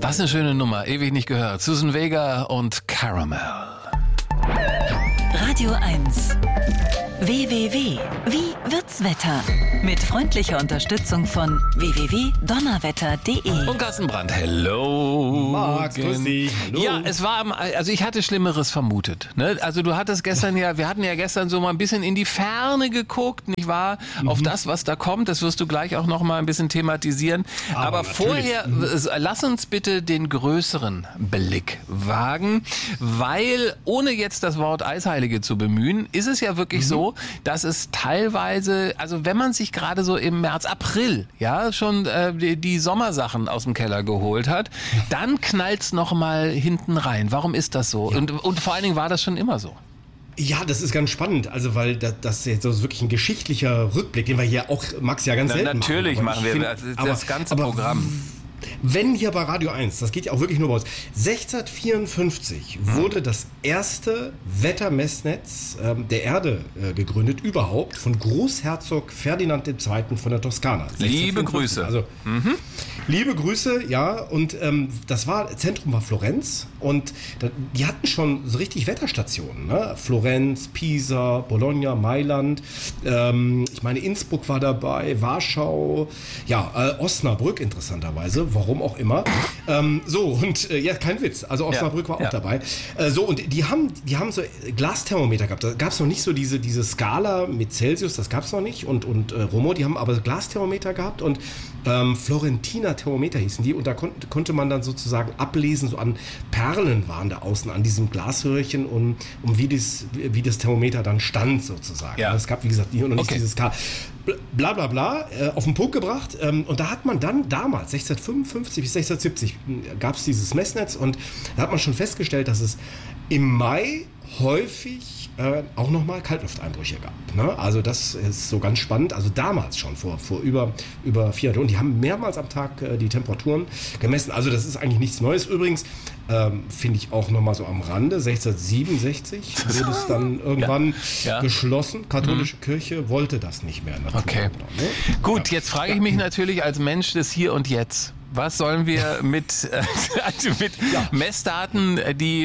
Was eine schöne Nummer, ewig nicht gehört. Susan Vega und Caramel. Radio 1. WWW. Wie wird's Wetter? Mit freundlicher Unterstützung von www.donnerwetter.de. Und Carsten Brandt, hello. Max, grüß dich. Hallo. Ja, also ich hatte Schlimmeres vermutet. Ne? Also du hattest gestern wir hatten ja gestern so mal ein bisschen in die Ferne geguckt, nicht wahr? Auf das, was da kommt, das wirst du gleich auch noch mal ein bisschen thematisieren. Aber vorher, lass uns bitte den größeren Blick wagen, weil ohne jetzt das Wort Eisheilige zu bemühen, ist es ja wirklich so, dass es teilweise, also wenn man sich gerade so im März, April, ja, schon die Sommersachen aus dem Keller geholt hat, dann knallt's noch mal hinten rein. Warum ist das so? Ja. Und vor allen Dingen war das schon immer so. Ja, das ist ganz spannend, also weil das jetzt so wirklich ein geschichtlicher Rückblick, den wir hier auch, Max, ja ganz selten natürlich machen wir das ganze Programm. Wenn hier bei Radio 1, das geht ja auch wirklich nur bei uns, 1654 wurde das erste Wettermessnetz der Erde gegründet, überhaupt, von Großherzog Ferdinand II. Von der Toskana. Liebe Grüße. Also, liebe Grüße, ja, und Zentrum war Florenz und die hatten schon so richtig Wetterstationen, ne? Florenz, Pisa, Bologna, Mailand, ich meine Innsbruck war dabei, Warschau, ja, Osnabrück interessanterweise, warum auch immer. Ja, kein Witz. Also Osnabrück war auch dabei. Und die haben so Glasthermometer gehabt. Da gab es noch nicht so diese Skala mit Celsius, das gab es noch nicht. Und Romo, die haben aber Glasthermometer gehabt und Florentiner Thermometer hießen die. Und da konnte man dann sozusagen ablesen, so an Perlen waren da außen an diesem Glashörchen, um wie das Thermometer dann stand sozusagen. Ja. Es gab, wie gesagt, noch nicht diese Skala. Bla bla bla, auf den Punkt gebracht. Und da hat man dann damals, 1655 bis 1670, gab es dieses Messnetz und da hat man schon festgestellt, dass es im Mai häufig auch nochmal Kaltlufteinbrüche gab. Ne? Also das ist so ganz spannend. Also damals schon, vor über 400 und die haben mehrmals am Tag die Temperaturen gemessen. Also das ist eigentlich nichts Neues. Übrigens finde ich auch nochmal so am Rande, 1667 wurde es dann irgendwann geschlossen. Katholische Kirche wollte das nicht mehr. Okay. Ne? Gut, jetzt frage ich mich natürlich als Mensch des Hier und Jetzt. Was sollen wir mit Messdaten, die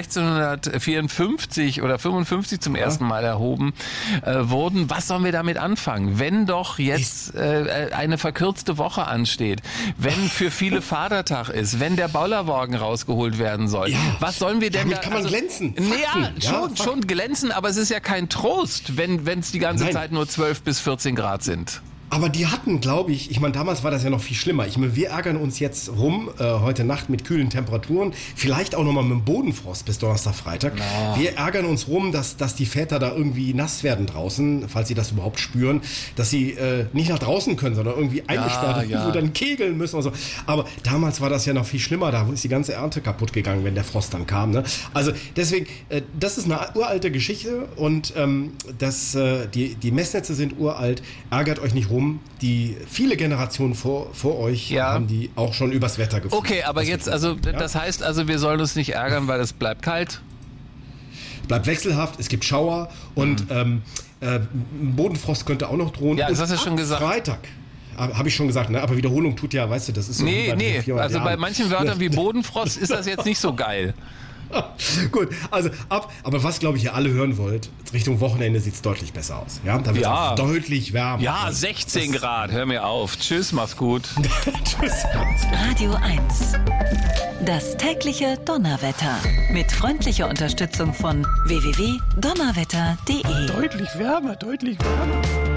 1654 oder 55 zum ersten Mal erhoben wurden, was sollen wir damit anfangen? Wenn doch jetzt eine verkürzte Woche ansteht, wenn für viele Vatertag ist, wenn der Bollerwagen rausgeholt werden soll, was sollen wir denn damit kann man glänzen. Schon glänzen, aber es ist ja kein Trost, wenn es die ganze Zeit nur 12 bis 14 Grad sind. Aber die hatten, glaube ich meine, damals war das ja noch viel schlimmer. Wir ärgern uns jetzt heute Nacht mit kühlen Temperaturen, vielleicht auch nochmal mit dem Bodenfrost bis Donnerstag, Freitag. No. Wir ärgern uns dass die Väter da irgendwie nass werden draußen, falls sie das überhaupt spüren, dass sie nicht nach draußen können, sondern irgendwie eingesperrt irgendwo dann kegeln müssen und so. Aber damals war das ja noch viel schlimmer, da ist die ganze Ernte kaputt gegangen, wenn der Frost dann kam. Ne? Also deswegen, das ist eine uralte Geschichte und die Messnetze sind uralt, ärgert euch nicht rum. Die viele Generationen vor euch haben die auch schon übers Wetter gefunden. Okay, aber jetzt, das heißt also, wir sollen uns nicht ärgern, weil es bleibt kalt? Bleibt wechselhaft, es gibt Schauer und Bodenfrost könnte auch noch drohen. Ja, das hast du schon gesagt. Freitag. Habe ich schon gesagt, ne? Aber Wiederholung tut ja, weißt du, das ist so. Nee, also bei manchen Wörtern wie Bodenfrost ist das jetzt nicht so geil. Gut, aber was, glaube ich, ihr alle hören wollt, Richtung Wochenende sieht es deutlich besser aus. Ja, da wird es deutlich wärmer. Ja, 16 Grad, hör mir auf. Tschüss, mach's gut. Tschüss. Radio 1. Das tägliche Donnerwetter. Mit freundlicher Unterstützung von www.donnerwetter.de. Deutlich wärmer, deutlich wärmer.